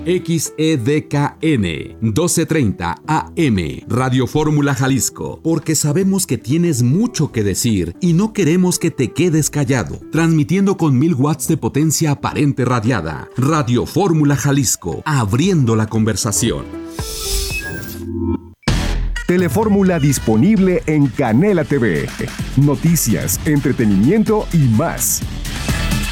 XEDKN 1230 AM, Radio Fórmula Jalisco, porque sabemos que tienes mucho que decir y no queremos que te quedes callado. Transmitiendo con 1000 watts de potencia aparente radiada. Radio Fórmula Jalisco, abriendo la conversación. Telefórmula disponible en Canela TV. Noticias, entretenimiento y más.